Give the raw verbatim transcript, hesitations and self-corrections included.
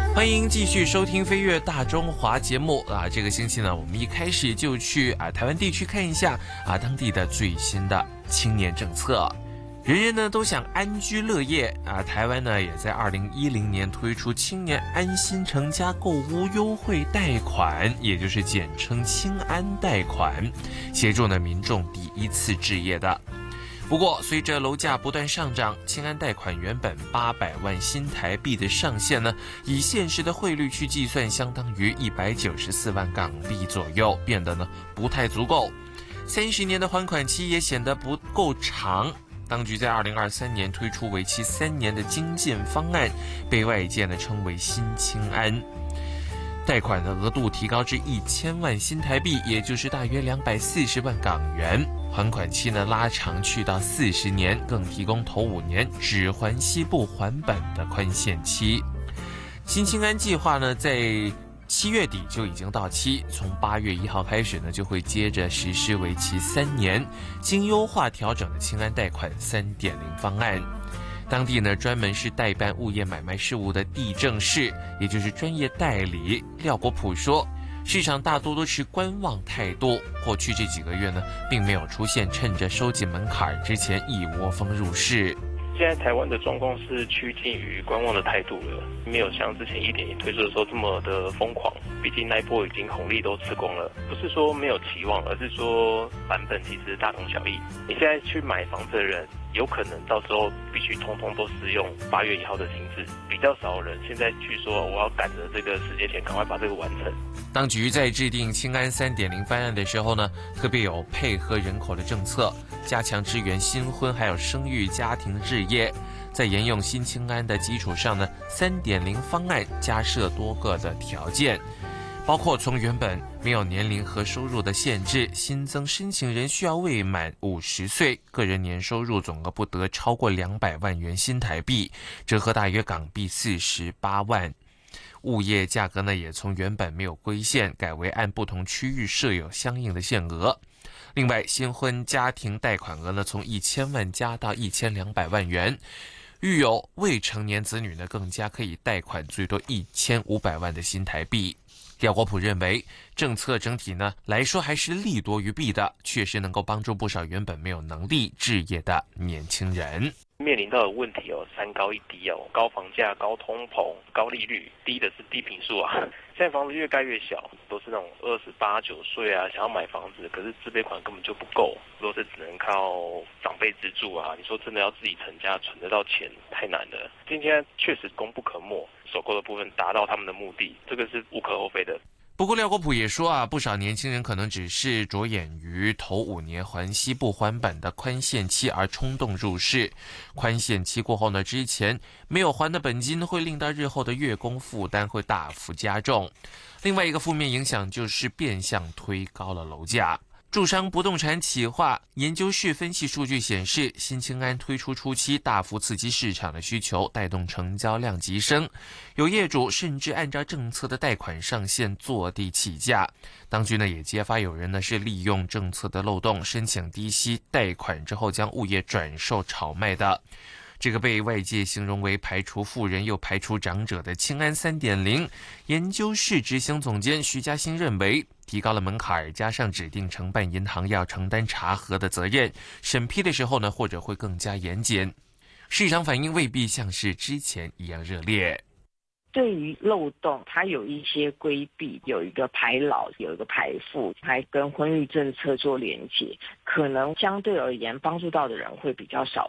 欢迎继续收听飞跃大中华节目啊！这个星期呢，我们一开始就去啊台湾地区看一下啊当地的最新的青年政策。人人呢都想安居乐业啊，台湾呢也在二零一零年推出青年安心成家购屋优惠贷款，也就是简称青安贷款，协助呢民众第一次置业的。不过，随着楼价不断上涨，青安贷款原本八百万新台币的上限呢，以现实的汇率去计算，相当于一百九十四万港币左右，变得呢不太足够。三十年的还款期也显得不够长。当局在二零二三年推出为期三年的精进方案，被外界呢称为新青安。贷款的额度提高至一千万新台币，也就是大约两百四十万港元。还款期呢拉长去到四十年，更提供头五年只还息不还本的宽限期。新青安计划呢在七月底就已经到期，从八月一号开始呢就会接着实施为期三年经优化调整的青安贷款 三点零 方案。当地呢专门是代办物业买卖事务的地政士，也就是专业代理廖国普说，市场大多都持观望态度，过去这几个月呢并没有出现趁着收紧门槛之前一窝蜂入市。 现在台湾的状况是趋近于观望的态度了，没有像之前一点一推出的时候这么的疯狂，毕竟那一波已经红利都吃光了。不是说没有期望，而是说版本其实大同小异。你现在去买房子的人，有可能到时候必须通通都适用八月一号的新制，比较少人现在去说我要赶着这个时间点赶快把这个完成。 当局在制定青安 三点零 方案的时候呢，特别有配合人口的政策，加强支援新婚还有生育家庭的置业。在沿用新青安的基础上呢 ，三点零 方案加设多个的条件，包括从原本没有年龄和收入的限制，新增申请人需要未满五十岁，个人年收入总额不得超过两百万元新台币，折合大约港币四十八万。物业价格呢也从原本没有规限，改为按不同区域设有相应的限额。另外，新婚家庭贷款额呢从一千万加到一千两百万元，育有未成年子女呢更加可以贷款最多一千五百万的新台币。廖国普认为，政策整体呢来说还是利多于弊的，确实能够帮助不少原本没有能力置业的年轻人。 面临到的问题哦，三高一低哦，高房价、高通膨、高利率，低的是低坪数啊。现在房子越盖越小，都是那种二十八九岁啊，想要买房子，可是自备款根本就不够，都是只能靠长辈资助啊。你说真的要自己成家存得到钱，太难了。今天确实功不可没，首购的部分达到他们的目的，这个是无可厚非的。 不过廖国普也说啊，不少年轻人可能只是着眼于头五年还息不还本的宽限期而冲动入市。宽限期过后呢，之前没有还的本金会令到日后的月供负担会大幅加重。另外一个负面影响就是变相推高了楼价。住商不动产企划研究室分析数据显示，新青安推出初期大幅刺激市场的需求，带动成交量急升，有业主甚至按照政策的贷款上限坐地起价。当局呢也揭发有人呢是利用政策的漏洞申请低息贷款之后将物业转售炒卖的。这个被外界形容为排除富人又排除长者的青安 三点零， 研究室执行总监徐嘉欣认为，提高了门槛，加上指定承办银行要承担查核的责任，审批的时候呢或者会更加严谨。市场反应未必像是之前一样热烈。 对于漏洞，它有一些规避，有一个排老，有一个排富，还跟婚育政策做连结，可能相对而言帮助到的人会比较少